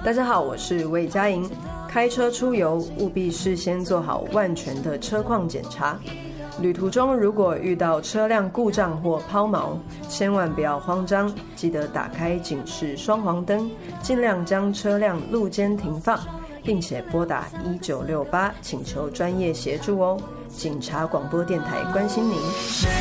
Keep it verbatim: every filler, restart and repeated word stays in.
大家好，我是魏佳莹。开车出游务必事先做好万全的车况检查。旅途中如果遇到车辆故障或抛锚，千万不要慌张，记得打开警示双黄灯，尽量将车辆路肩停放，并且拨打一九六八请求专业协助哦。警察广播电台关心您。